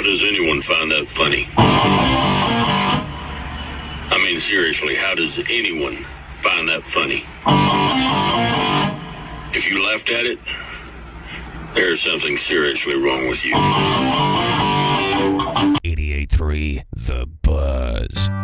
does anyone find that funny? I mean, seriously, how does anyone find that funny? If you laughed at it, there's something seriously wrong with you. 88.3 The Buzz.